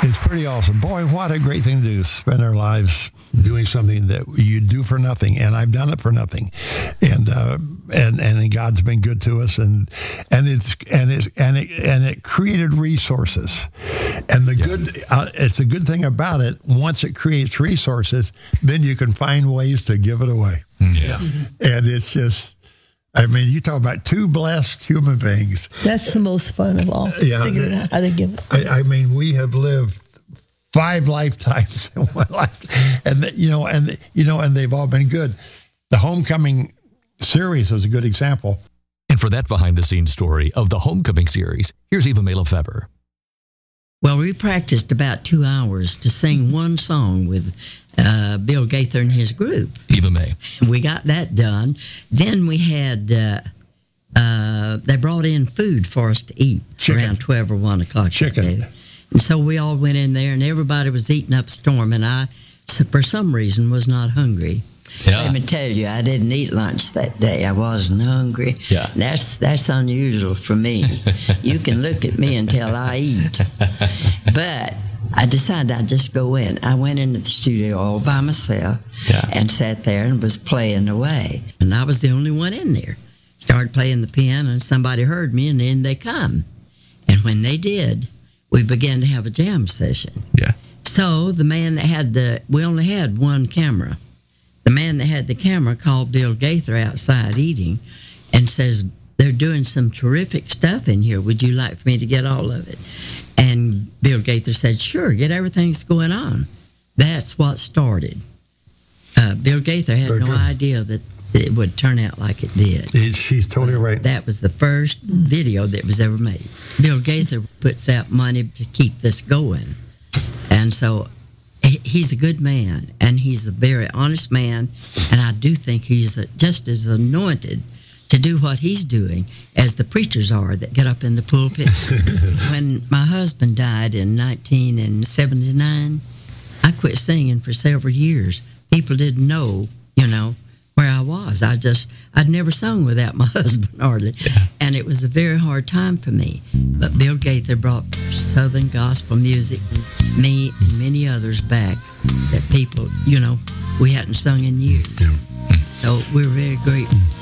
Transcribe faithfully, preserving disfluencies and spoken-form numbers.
It's pretty awesome. Boy, what a great thing to do, spend our lives doing something that you do for nothing. And I've done it for nothing. And uh, and and God's been good to us, and and it's and it's and it and it created resources. And the yeah. good uh, it's a good thing about it, once it creates resources, then you can find ways to give it away. Yeah. And it's just, I mean, you talk about two blessed human beings. That's the most fun of all. Yeah, figuring out how to give it. I, I mean, we have lived five lifetimes in one life, and the, you know, and the, you know, and they've all been good. The Homecoming series is a good example. And for that behind-the-scenes story of the Homecoming series, here's Eva May Lefevre. Well, we practiced about two hours to sing one song with uh, Bill Gaither and his group. Eva May. We got that done. Then we had, uh, uh, they brought in food for us to eat Chicken. around twelve or one o'clock. Chicken. That day. And so we all went in there, and everybody was eating up a storm, and I, for some reason, was not hungry. Yeah. Let me tell you, I didn't eat lunch that day. I wasn't hungry. Yeah. That's that's unusual for me. You can look at me until I eat. But I decided I'd just go in. I went into the studio all by myself Yeah. and sat there and was playing away. And I was the only one in there. Started playing the piano, and somebody heard me, and then they come. And when they did, we began to have a jam session. Yeah. So the man that had the, we only had one camera. The man that had the camera called Bill Gaither outside eating and says, they're doing some terrific stuff in here. Would you like for me to get all of it? And Bill Gaither said, sure, get everything that's going on. That's what started. Uh, Bill Gaither had Very no good. idea that it would turn out like it did. It, she's totally right. That was the first video that was ever made. Bill Gaither puts out money to keep this going. And so he- he's a good man, and he's a very honest man, and I do think he's just as anointed to do what he's doing as the preachers are that get up in the pulpit. When my husband died in nineteen seventy-nine, I quit singing for several years. People didn't know, you know, where I was. I just, I'd never sung without my husband hardly. Yeah. And it was a very hard time for me. But Bill Gaither brought Southern gospel music, me and many others back that people, you know, we hadn't sung in years. Yeah. So we're very grateful.